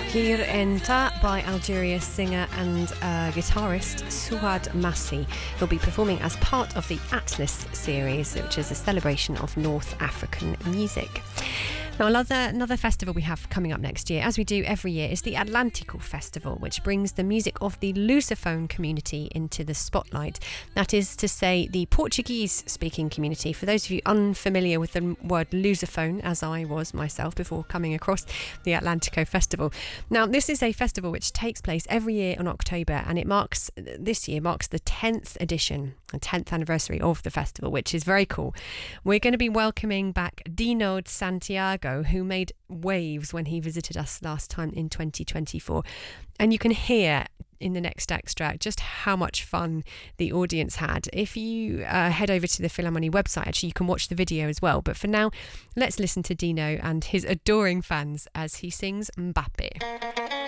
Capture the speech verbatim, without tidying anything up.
Gir Enta by Algeria's singer and uh, guitarist Souad Massi. He'll be performing as part of the Atlas series, which is a celebration of North African music. Now, another, another festival we have coming up next year, as we do every year, is the Atlântico Festival, which brings the music of the Lusophone community into the spotlight. That is to say, the Portuguese-speaking community. For those of you unfamiliar with the word Lusophone, as I was myself before coming across the Atlântico Festival. Now, this is a festival which takes place every year in October, and it marks, this year marks the tenth edition, the tenth anniversary of the festival, which is very cool. We're going to be welcoming back Dino Santiago, who made waves when he visited us last time in twenty twenty-four. And you can hear in the next extract just how much fun the audience had. If you uh, head over to the Philharmonie website, actually you can watch the video as well. But for now, let's listen to Dino and his adoring fans as he sings Mbappé.